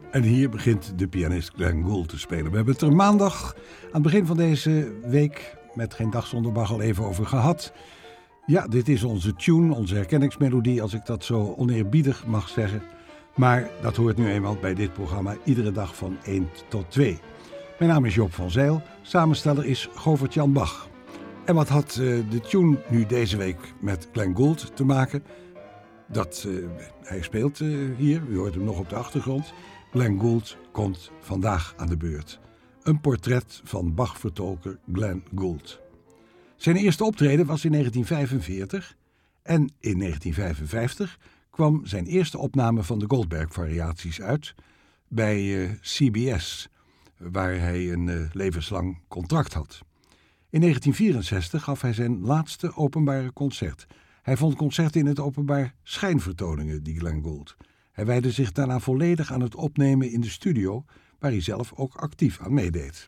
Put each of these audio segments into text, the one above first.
En hier begint de pianist Glenn Gould te spelen. We hebben het er maandag aan het begin van deze week met Geen Dag Zonder Bach al even over gehad. Ja, dit is onze tune, onze herkenningsmelodie, als ik dat zo oneerbiedig mag zeggen. Maar dat hoort nu eenmaal bij dit programma iedere dag van 1 tot 2. Mijn naam is Joop van Zijl, samensteller is Govert-Jan Bach. En wat had de tune nu deze week met Glenn Gould te maken? Hij speelt hier, u hoort hem nog op de achtergrond. Glenn Gould komt vandaag aan de beurt. Een portret van Bach-vertolker Glenn Gould. Zijn eerste optreden was in 1945 en in 1955 kwam zijn eerste opname van de Goldberg-variaties uit bij CBS, waar hij een levenslang contract had. In 1964 gaf hij zijn laatste openbare concert. Hij vond concerten in het openbaar schijnvertoningen, die Glenn Gould. Hij wijdde zich daarna volledig aan het opnemen in de studio, waar hij zelf ook actief aan meedeed.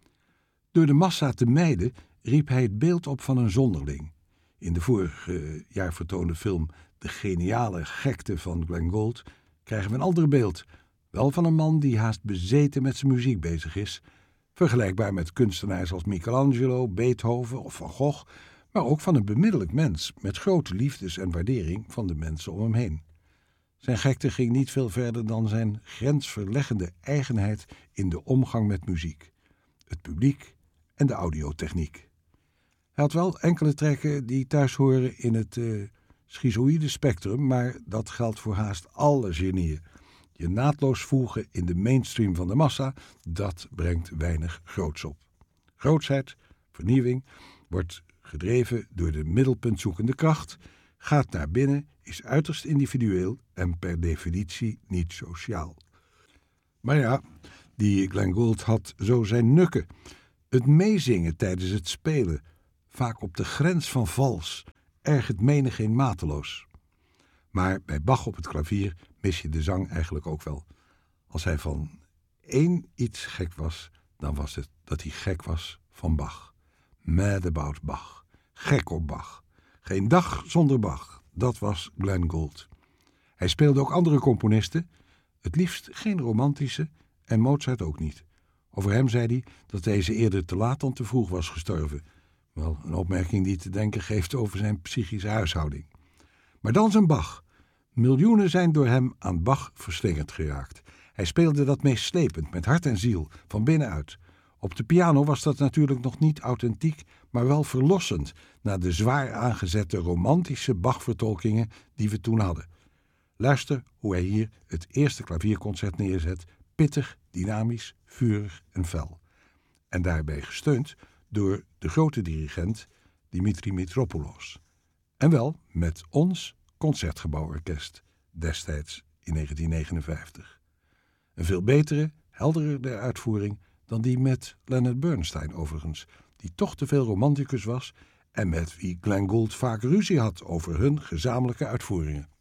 Door de massa te mijden riep hij het beeld op van een zonderling. In de vorig jaar vertoonde film De geniale gekte van Glenn Gould krijgen we een ander beeld. Wel van een man die haast bezeten met zijn muziek bezig is, vergelijkbaar met kunstenaars als Michelangelo, Beethoven of Van Gogh, maar ook van een bemiddelijk mens met grote liefdes en waardering van de mensen om hem heen. Zijn gekte ging niet veel verder dan zijn grensverleggende eigenheid in de omgang met muziek, het publiek en de audiotechniek. Hij had wel enkele trekken die thuis horen in het schizoïde spectrum, maar dat geldt voor haast alle genieën. Je naadloos voegen in de mainstream van de massa, dat brengt weinig groots op. Grootsheid, vernieuwing, wordt gedreven door de middelpuntzoekende kracht, gaat naar binnen, is uiterst individueel en per definitie niet sociaal. Maar ja, die Glenn Gould had zo zijn nukken. Het meezingen tijdens het spelen, vaak op de grens van vals, ergert menigeen mateloos. Maar bij Bach op het klavier mis je de zang eigenlijk ook wel. Als hij van één iets gek was, dan was het dat hij gek was van Bach. Mad about Bach. Gek op Bach. Geen dag zonder Bach. Dat was Glenn Gould. Hij speelde ook andere componisten, het liefst geen romantische en Mozart ook niet. Over hem zei hij dat deze eerder te laat dan te vroeg was gestorven. Wel, een opmerking die te denken geeft over zijn psychische huishouding. Maar dan zijn Bach. Miljoenen zijn door hem aan Bach verslingerd geraakt. Hij speelde dat meeslepend, met hart en ziel, van binnenuit. Op de piano was dat natuurlijk nog niet authentiek, maar wel verlossend na de zwaar aangezette romantische Bach-vertolkingen die we toen hadden. Luister hoe hij hier het eerste klavierconcert neerzet, pittig, dynamisch, vurig en fel. En daarbij gesteund door de grote dirigent Dimitri Mitropoulos. En wel met ons Concertgebouworkest, destijds in 1959. Een veel betere, helderder uitvoering dan die met Leonard Bernstein overigens, die toch te veel romanticus was en met wie Glenn Gould vaak ruzie had over hun gezamenlijke uitvoeringen.